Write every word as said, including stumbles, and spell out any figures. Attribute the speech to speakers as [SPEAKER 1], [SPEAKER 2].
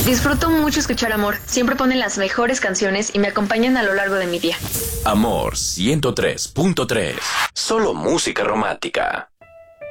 [SPEAKER 1] Disfruto mucho escuchar Amor. Siempre ponen las mejores canciones y me acompañan a lo largo de mi día.
[SPEAKER 2] Amor ciento tres punto tres. Solo música romántica.